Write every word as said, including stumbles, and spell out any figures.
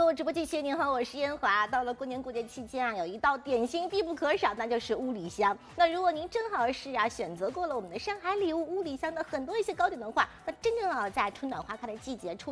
各位直播间，谢谢您好，我是燕华。到了过年过节期间啊，有一道点心必不可少，那就是乌里香。那如果您正好是啊选择过了我们的上海礼物乌里香的很多一些糕点的话，那真正啊在春暖花开的季节出